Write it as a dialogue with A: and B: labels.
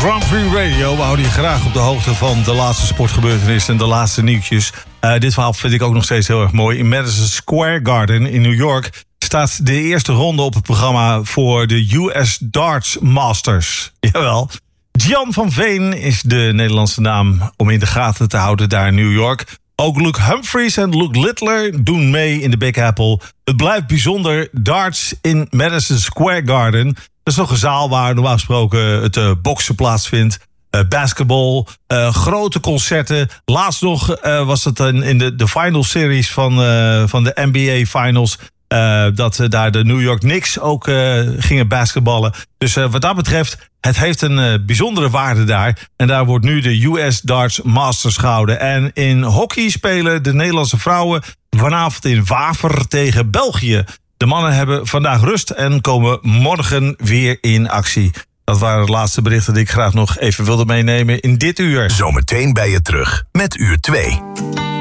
A: Grand Prix Radio. We houden je graag op de hoogte van de laatste sportgebeurtenissen en de laatste nieuwtjes. Dit verhaal vind ik ook nog steeds heel erg mooi. In Madison Square Garden in New York staat de eerste ronde op het programma voor de US Darts Masters. Jawel. Gian van Veen is de Nederlandse naam om in de gaten te houden daar in New York. Ook Luke Humphries en Luke Littler doen mee in de Big Apple. Het blijft bijzonder. Darts in Madison Square Garden. Dat is nog een zaal waar normaal gesproken het boksen plaatsvindt. Basketball, grote concerten. Laatst nog was het in de final series van de NBA Finals. Dat daar de New York Knicks ook gingen basketballen. Dus wat dat betreft, het heeft een bijzondere waarde daar. En daar wordt nu de US Darts Masters gehouden. En in hockey spelen de Nederlandse vrouwen vanavond in Waver tegen België. De mannen hebben vandaag rust en komen morgen weer in actie. Dat waren de laatste berichten die ik graag nog even wilde meenemen in dit uur.
B: Zometeen bij je terug met uur 2.